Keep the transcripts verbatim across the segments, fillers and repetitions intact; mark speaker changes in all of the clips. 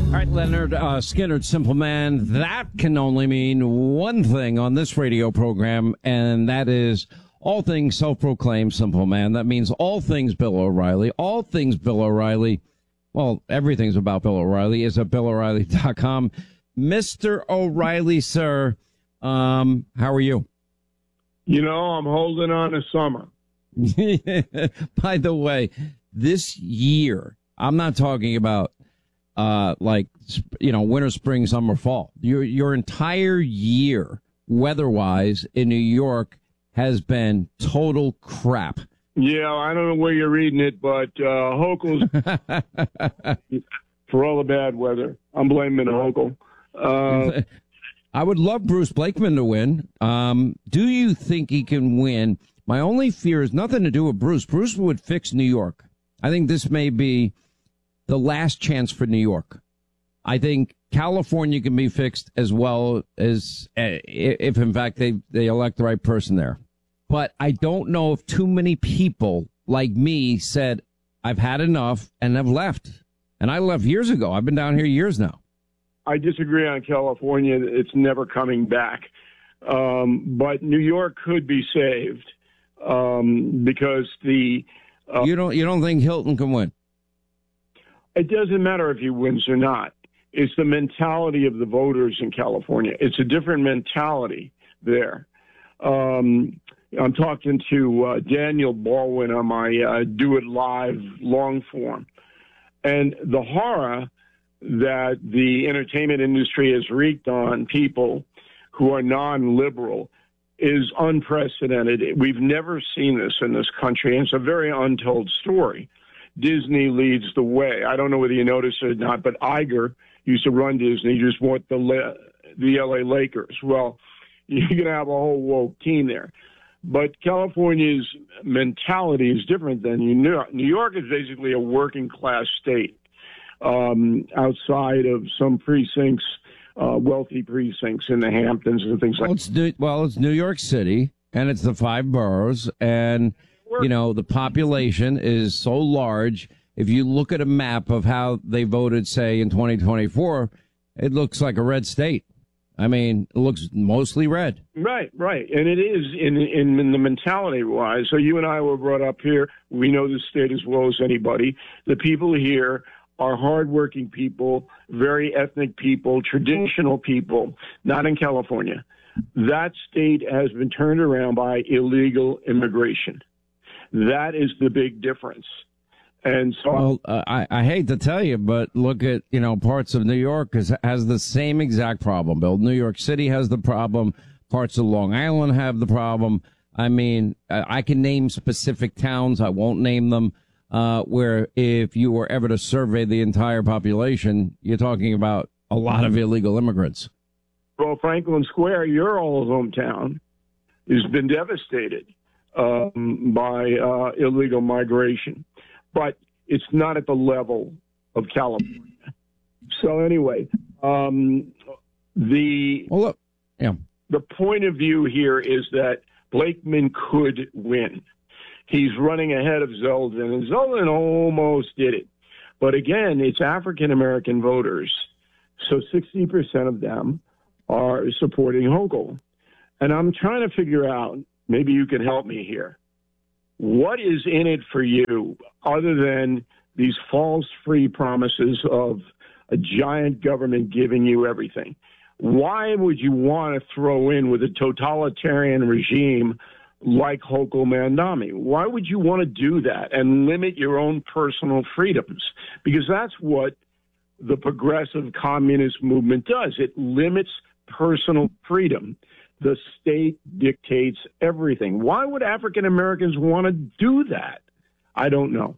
Speaker 1: All right, Leonard uh, Skinner, Simple Man. That can only mean one thing on this radio program, and that is all things self-proclaimed Simple Man. That means all things Bill O'Reilly, all things Bill O'Reilly. Well, everything's about Bill O'Reilly is at bill o'reilly dot com. Mister O'Reilly, sir, um, how are you?
Speaker 2: You know, I'm holding on to summer.
Speaker 1: By the way, this year, I'm not talking about uh like, you know, winter, spring, summer, fall. Your your entire year, weather-wise, in New York has been total crap.
Speaker 2: Yeah, I don't know where you're reading it, but uh Hochul's for all the bad weather. I'm blaming Hochul. Uh,
Speaker 1: I would love Bruce Blakeman to win. Um, do you think he can win? My only fear is nothing to do with Bruce. Bruce would fix New York. I think this may be the last chance for New York. I think California can be fixed as well as uh, if, in fact, they, they elect the right person there. But I don't know if too many people like me said, I've had enough and have left. And I left years ago. I've been down here years now.
Speaker 2: I disagree on California. It's never coming back. Um, but New York could be saved um, because the... Uh,
Speaker 1: you don't you don't think Hilton can win?
Speaker 2: It doesn't matter if he wins or not. It's the mentality of the voters in California. It's a different mentality there. Um, I'm talking to uh, Daniel Baldwin on my uh, Do It Live long form. And the horror that the entertainment industry has wreaked on people who are non-liberal is unprecedented. We've never seen this in this country, and it's a very untold story. Disney leads the way. I don't know whether you noticed it or not, but Iger used to run Disney, just bought the, the L A Lakers. Well, you're going to have a whole woke team there. But California's mentality is different than New York. New York is basically a working-class state um, outside of some precincts, uh, wealthy precincts in the Hamptons and things
Speaker 1: well,
Speaker 2: like
Speaker 1: it's New, well, it's New York City, and it's the five boroughs, and, you know, the population is so large. If you look at a map of how they voted, say, in twenty twenty-four, it looks like a red state. I mean, it looks mostly red.
Speaker 2: Right, right. And it is in, in, in the mentality-wise. So you and I were brought up here. We know the state as well as anybody. The people here are hardworking people, very ethnic people, traditional people, not in California. That state has been turned around by illegal immigration. That is the big difference. And so,
Speaker 1: well, uh, I, I hate to tell you, but look at, you know, parts of New York has, has the same exact problem, Bill. New York City has the problem. Parts of Long Island have the problem. I mean, I can name specific towns. I won't name them, uh, where if you were ever to survey the entire population, you're talking about a lot of illegal immigrants.
Speaker 2: Well, Franklin Square, your old hometown, has been devastated um, by uh, illegal migration. But it's not at the level of California. So anyway, um, the
Speaker 1: well, look, yeah.
Speaker 2: the point of view here is that Blakeman could win. He's running ahead of Zeldin, and Zeldin almost did it. But again, it's African-American voters. So sixty percent of them are supporting Hochul. And I'm trying to figure out, maybe you can help me here. What is in it for you other than these false free promises of a giant government giving you everything? Why would you want to throw in with a totalitarian regime like Hochul Mandami? Why would you want to do that and limit your own personal freedoms? Because that's what the progressive communist movement does. It limits personal freedom. The state dictates everything. Why would African Americans want to do that? I don't know.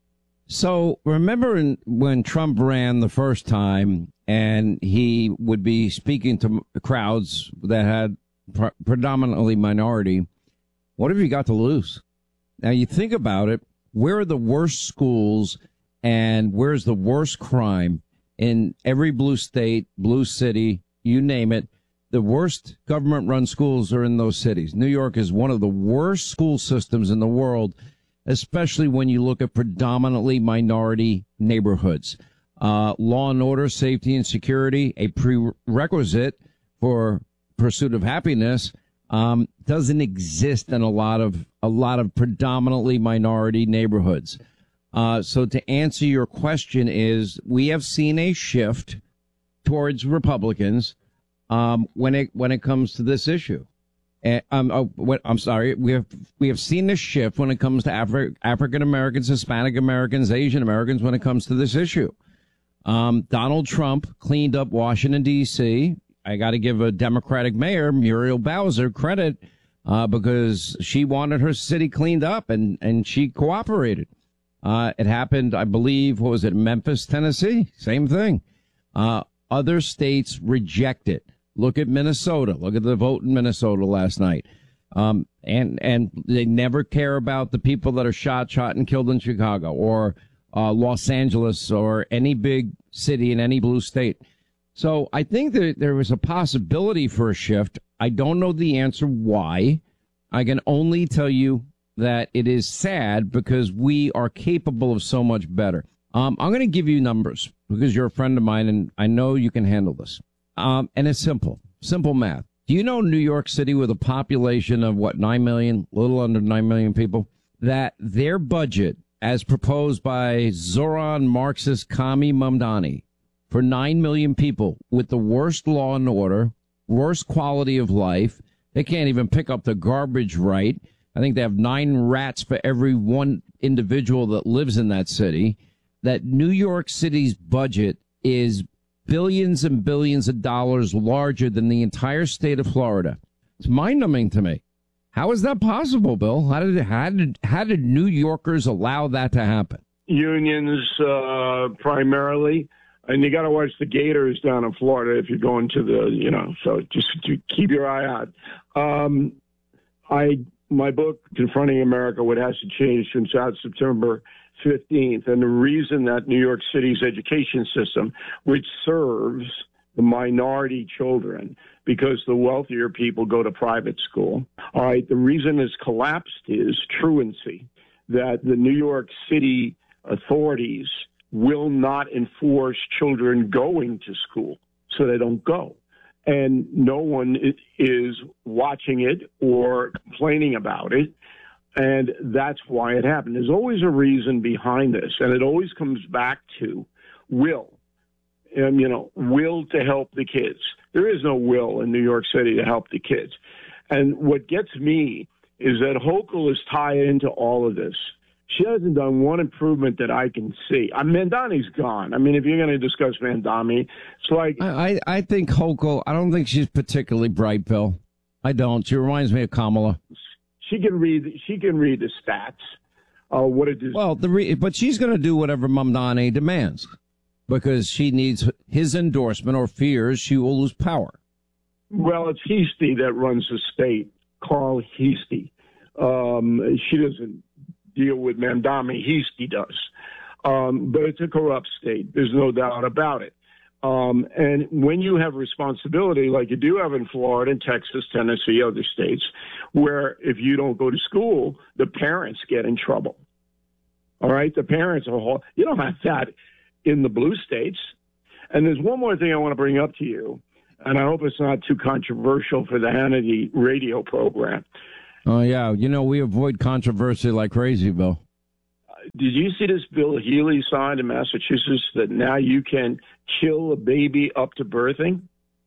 Speaker 1: So remember in, when Trump ran the first time and he would be speaking to crowds that had pr- predominantly minority, what have you got to lose? Now you think about it, where are the worst schools and where's the worst crime in every blue state, blue city, you name it? The worst government-run schools are in those cities. New York is one of the worst school systems in the world, especially when you look at predominantly minority neighborhoods. uh, law and order, safety and security, a prerequisite for pursuit of happiness, um, doesn't exist in a lot of a lot of predominantly minority neighborhoods. Uh, so to answer your question is, we have seen a shift towards Republicans um, when it when it comes to this issue. And, um, oh, what, I'm sorry, we have we have seen this shift when it comes to Afri- African Americans, Hispanic Americans, Asian Americans when it comes to this issue. Um, Donald Trump cleaned up Washington, D C I got to give a Democratic mayor, Muriel Bowser, credit uh, because she wanted her city cleaned up and, and she cooperated. Uh, it happened, I believe, what was it, Memphis, Tennessee? Same thing. Uh, other states reject it. Look at Minnesota. Look at the vote in Minnesota last night. Um, and, and they never care about the people that are shot, shot and killed in Chicago or uh, Los Angeles or any big city in any blue state. So I think that there was a possibility for a shift. I don't know the answer why. I can only tell you that it is sad because we are capable of so much better. Um, I'm going to give you numbers because you're a friend of mine and I know you can handle this. Um, and it's simple, simple math. Do you know New York City with a population of what, nine million, a little under nine million people, that their budget as proposed by Zoran Marxist Kami Mamdani for nine million people with the worst law and order, worst quality of life. They can't even pick up the garbage right. I think they have nine rats for every one individual that lives in that city. That New York City's budget is billions and billions of dollars larger than the entire state of Florida. It's mind-numbing to me. How is that possible, Bill? How did how did how did New Yorkers allow that to happen?
Speaker 2: Unions, uh, primarily. And you got to watch the Gators down in Florida if you're going to the, you know, so just to keep your eye out. Um, I, my book, Confronting America, What Has to Change, comes out September fifteenth. And the reason that New York City's education system, which serves the minority children, because the wealthier people go to private school. All right. The reason it's collapsed is truancy, that the New York City authorities will not enforce children going to school, so they don't go. And no one is watching it or complaining about it. And that's why it happened. There's always a reason behind this, and it always comes back to will. And, you know, will to help the kids. There is no will in New York City to help the kids. And what gets me is that Hochul is tied into all of this. She hasn't done one improvement that I can see. I mean, Mamdani's gone. I mean, if you're going to discuss Mamdani, it's like...
Speaker 1: I, I think Hochul, I don't think she's particularly bright, Bill. I don't. She reminds me of Kamala.
Speaker 2: She can read, she can read the stats. Uh, what it is.
Speaker 1: Well, the re- but she's going to do whatever Mamdani demands because she needs his endorsement or fears she will lose power.
Speaker 2: Well, it's Heastie that runs the state, Carl Heastie. Um, she doesn't deal with Mamdani. Heastie does. Um, but it's a corrupt state. There's no doubt about it. Um, and when you have responsibility, like you do have in Florida, Texas, Tennessee, other states, where if you don't go to school, the parents get in trouble. All right? The parents are, you don't have that in the blue states. And there's one more thing I want to bring up to you, and I hope it's not too controversial for the Hannity radio program.
Speaker 1: Oh, yeah. You know, we avoid controversy like crazy, Bill.
Speaker 2: Did you see this bill Healy signed in Massachusetts that now you can kill a baby up to birthing?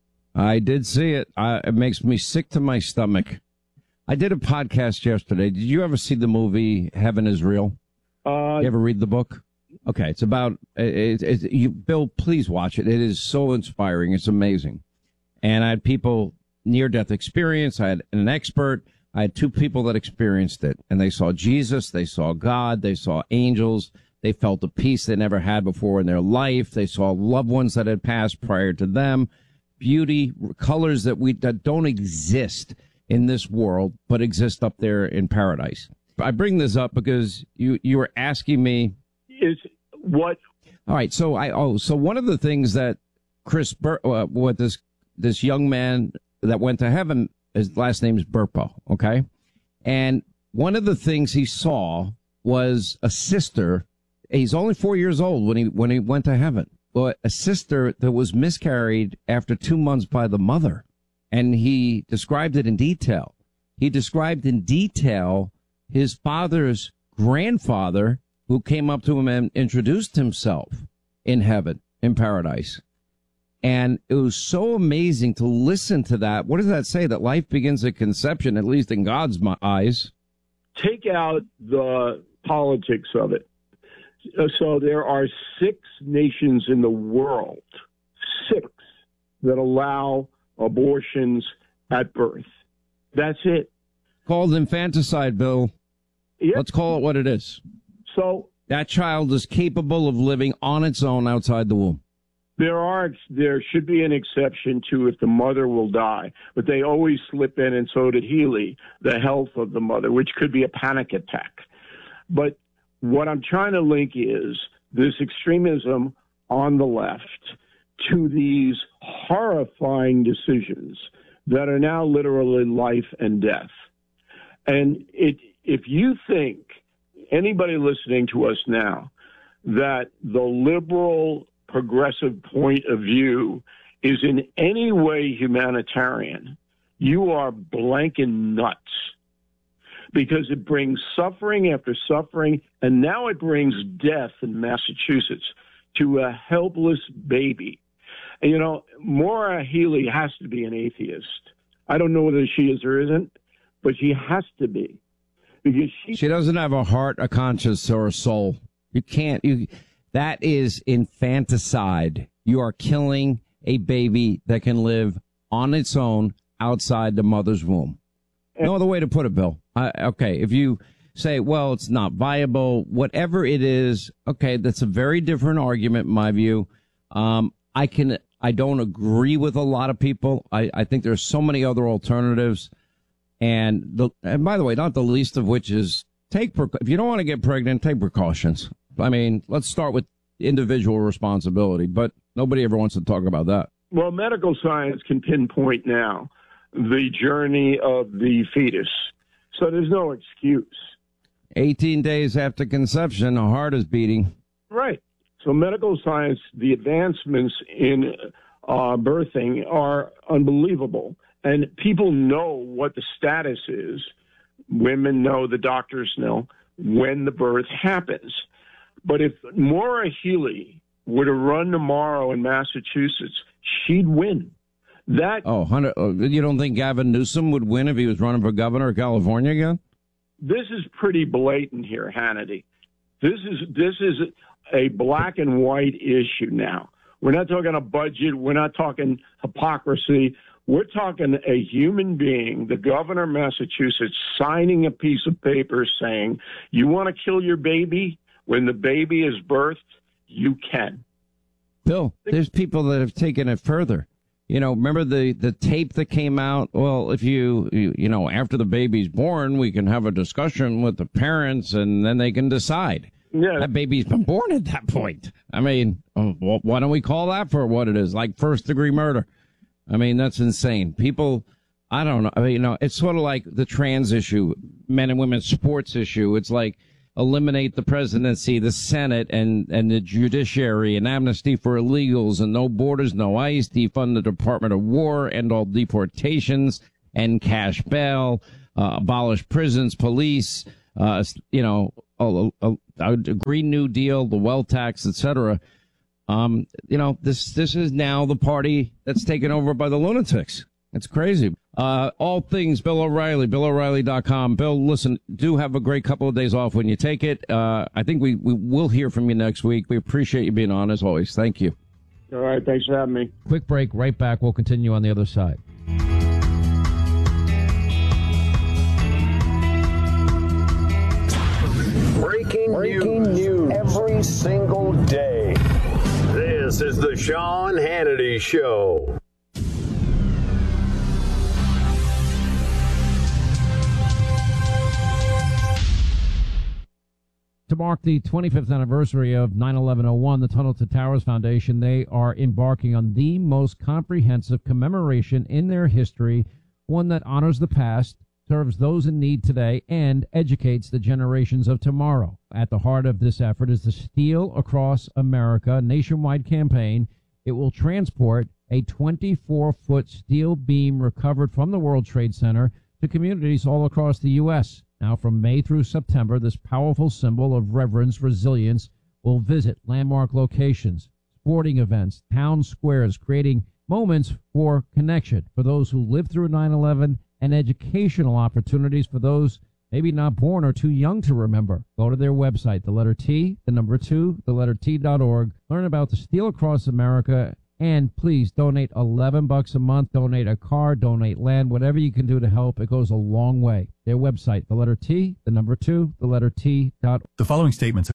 Speaker 1: I did see it. I, it makes me sick to my stomach. I did a podcast yesterday. Did you ever see the movie Heaven is Real? Uh, you ever read the book? Okay, it's about it, it, it, you, Bill. Please watch it. It is so inspiring. It's amazing. And I had people near-death experience. I had an expert. I had two people that experienced it, and they saw Jesus, they saw God, they saw angels, they felt a peace they never had before in their life, they saw loved ones that had passed prior to them, beauty, colors that we that don't exist in this world, but exist up there in paradise. I bring this up because you you were asking me
Speaker 2: is what.
Speaker 1: All right, so I oh so one of the things that Chris Bur- uh, what this this young man that went to heaven. His last name is Burpo, okay? And one of the things he saw was a sister. He's only four years old when he when he went to heaven. uh, a sister that was miscarried after two months by the mother. And he described it in detail. He described in detail his father's grandfather, who came up to him and introduced himself in heaven, in paradise. And it was so amazing to listen to that. What does that say? That life begins at conception, at least in God's eyes.
Speaker 2: Take out the politics of it. So there are six nations in the world, six, that allow abortions at birth. That's it.
Speaker 1: Called infanticide, Bill.
Speaker 2: Yep.
Speaker 1: Let's call it what it is.
Speaker 2: So
Speaker 1: that child is capable of living on its own outside the womb.
Speaker 2: There are, there should be an exception to if the mother will die, but they always slip in, and so did Healy, the health of the mother, which could be a panic attack. But what I'm trying to link is this extremism on the left to these horrifying decisions that are now literally life and death. And it, if you think, anybody listening to us now, that the liberal progressive point of view is in any way humanitarian, you are blanking nuts, because it brings suffering after suffering, and now it brings death in Massachusetts to a helpless baby. And, you know, Maura Healey has to be an atheist. I don't know whether she is or isn't, but she has to be, because she
Speaker 1: she doesn't have a heart, a conscience, or a soul. You can't. You. That is infanticide. You are killing a baby that can live on its own outside the mother's womb. No other way to put it, Bill. Uh, okay, if you say, well, it's not viable, whatever it is, okay, that's a very different argument in my view. Um, I can, I don't agree with a lot of people. I, I think there's so many other alternatives. And the, and by the way, not the least of which is take, if you don't want to get pregnant, take precautions. I mean, let's start with individual responsibility, but nobody ever wants to talk about that.
Speaker 2: Well, medical science can pinpoint now the journey of the fetus, so there's no excuse.
Speaker 1: eighteen days after conception, the heart is beating.
Speaker 2: Right. So medical science, the advancements in uh, birthing are unbelievable, and people know what the status is. Women know, the doctors know, when the birth happens. But if Maura Healey were to run tomorrow in Massachusetts, she'd win. That
Speaker 1: oh, Hunter, you don't think Gavin Newsom would win if he was running for governor of California again?
Speaker 2: This is pretty blatant here, Hannity. This is this is a black and white issue now. We're not talking a budget. We're not talking hypocrisy. We're talking a human being, the governor of Massachusetts, signing a piece of paper saying, you want to kill your baby? When the baby is birthed, you can.
Speaker 1: Bill, there's people that have taken it further. You know, remember the, the tape that came out? Well, if you, you, you know, after the baby's born, we can have a discussion with the parents and then they can decide.
Speaker 2: Yeah.
Speaker 1: That baby's been born at that point. I mean, oh, well, why don't we call that for what it is? Like first degree murder. I mean, that's insane. People, I don't know. I mean, you know, it's sort of like the trans issue, men and women's sports issue. It's like, eliminate the presidency, the Senate, and, and the judiciary, and amnesty for illegals, and no borders, no ICE, defund the Department of War, end all deportations, end cash bail, uh, abolish prisons, police, uh, you know, a, a, a Green New Deal, the wealth tax, et cetera. Um, you know, this, this is now the party that's taken over by the lunatics. It's crazy. Uh, all things Bill O'Reilly, Bill O'Reilly dot com. Bill, listen, do have a great couple of days off when you take it. Uh, I think we, we will hear from you next week. We appreciate you being on as always. Thank you.
Speaker 2: All right. Thanks for having me.
Speaker 3: Quick break. Right back. We'll continue on the other side.
Speaker 4: Breaking, Breaking news. news every single day. This is the Sean Hannity Show.
Speaker 3: To mark the twenty-fifth anniversary of nine eleven oh one, the Tunnel to Towers Foundation, they are embarking on the most comprehensive commemoration in their history, one that honors the past, serves those in need today and educates the generations of tomorrow. At the heart of this effort is the Steel Across America nationwide campaign. It will transport a twenty-four foot steel beam recovered from the World Trade Center to communities all across the U S. Now, from May through September, this powerful symbol of reverence, resilience, will visit landmark locations, sporting events, town squares, creating moments for connection for those who lived through nine eleven and educational opportunities for those maybe not born or too young to remember. Go to their website, the letter T, the number two, the letter T dot org. Learn about the Steel Across America, and please donate eleven bucks a month. Donate a car, donate land, whatever you can do to help. It goes a long way. Their website, the letter T, the number two, the letter T dot org.
Speaker 5: The following statements.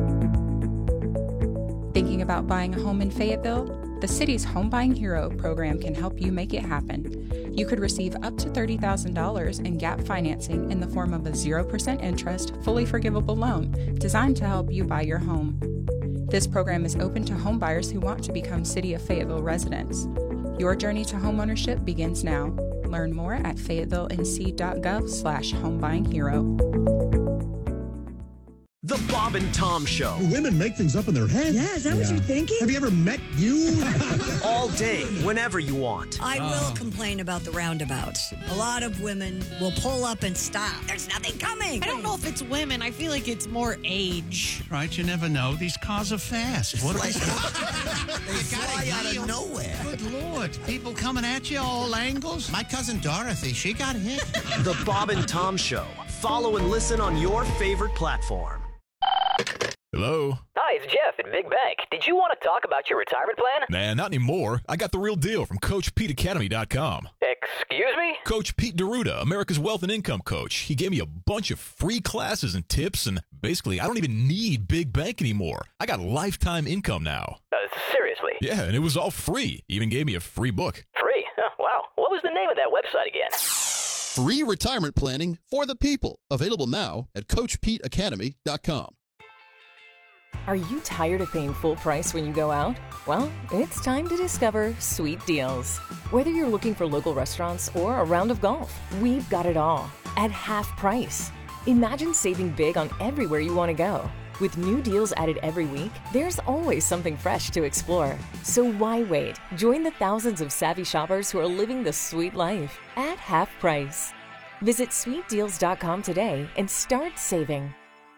Speaker 6: Thinking about buying a home in Fayetteville? The city's Home Buying Hero program can help you make it happen. You could receive up to thirty thousand dollars in gap financing in the form of a zero percent interest, fully forgivable loan designed to help you buy your home. This program is open to home buyers who want to become City of Fayetteville residents. Your journey to homeownership begins now. Learn more at fayetteville.nc.gov slash homebuyinghero.
Speaker 7: The Bob and Tom Show.
Speaker 8: Women make things up in their heads.
Speaker 9: Yeah, is that yeah. what you're thinking?
Speaker 8: Have you ever met you?
Speaker 7: All day, whenever you want.
Speaker 9: I will oh. complain about the roundabouts. A lot of women will pull up and stop. There's nothing coming.
Speaker 10: I don't know if it's women. I feel like it's more age.
Speaker 11: Right, you never know. These cars are fast. What are they?
Speaker 12: They fly out of nowhere.
Speaker 11: Good Lord. People coming at you all angles.
Speaker 12: My cousin Dorothy, she got hit.
Speaker 7: The Bob and Tom Show. Follow and listen on your favorite platform.
Speaker 13: Hello?
Speaker 14: Hi, it's Jeff at Big Bank. Did you want to talk about your retirement plan?
Speaker 13: Nah, not anymore. I got the real deal from Coach Pete Academy dot com.
Speaker 14: Excuse me?
Speaker 13: Coach Pete D'Arruda, America's Wealth and Income Coach. He gave me a bunch of free classes and tips, and basically, I don't even need Big Bank anymore. I got lifetime income now.
Speaker 14: Uh, seriously?
Speaker 13: Yeah, and it was all free. He even gave me a free book.
Speaker 14: Free? Oh, wow. What was the name of that website again?
Speaker 15: Free retirement planning for the people. Available now at Coach Pete Academy dot com.
Speaker 16: Are you tired of paying full price when you go out? Well, it's time to discover Sweet Deals. Whether you're looking for local restaurants or a round of golf, we've got it all at half price. Imagine saving big on everywhere you want to go. With new deals added every week, there's always something fresh to explore. So why wait? Join the thousands of savvy shoppers who are living the sweet life at half price. Visit sweet deals dot com today and start saving.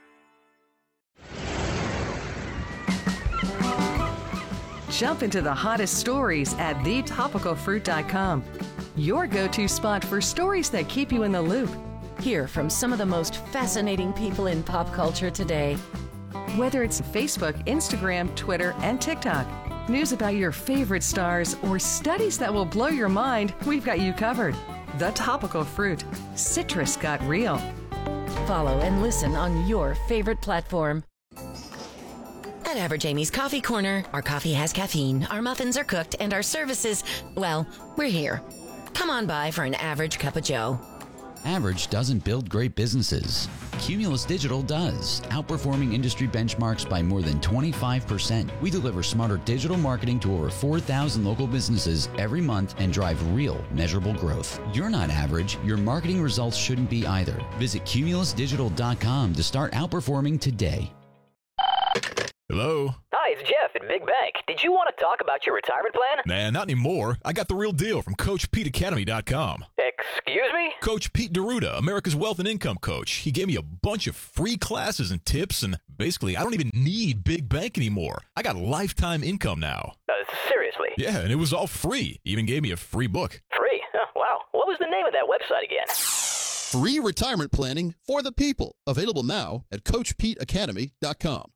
Speaker 17: Jump into the hottest stories at the topical fruit dot com. Your go-to spot for stories that keep you in the loop.
Speaker 18: Hear from some of the most fascinating people in pop culture today.
Speaker 17: Whether it's Facebook, Instagram, Twitter, and TikTok, news about your favorite stars, or studies that will blow your mind, we've got you covered. The Topical Fruit. Citrus got real.
Speaker 18: Follow and listen on your favorite platform. At Average Amy's Coffee Corner, our coffee has caffeine, our muffins are cooked, and our services, well, we're here. Come on by for an average cup of joe.
Speaker 19: Average doesn't build great businesses. Cumulus Digital does, outperforming industry benchmarks by more than twenty-five percent. We deliver smarter digital marketing to over four thousand local businesses every month and drive real, measurable growth. You're not average. Your marketing results shouldn't be either. Visit cumulus digital dot com to start outperforming today.
Speaker 13: Hello?
Speaker 14: Hi, it's Jeff at Big Bank. Did you want to talk about your retirement plan?
Speaker 13: Nah, not anymore. I got the real deal from Coach Pete Academy dot com.
Speaker 14: Excuse me?
Speaker 13: Coach Pete D'Arruda, America's Wealth and Income Coach. He gave me a bunch of free classes and tips, and basically, I don't even need Big Bank anymore. I got lifetime income now.
Speaker 14: Uh, seriously?
Speaker 13: Yeah, and it was all free. He even gave me a free book.
Speaker 14: Free? Oh, wow. What was the name of that website again?
Speaker 15: Free retirement planning for the people. Available now at Coach Pete Academy dot com.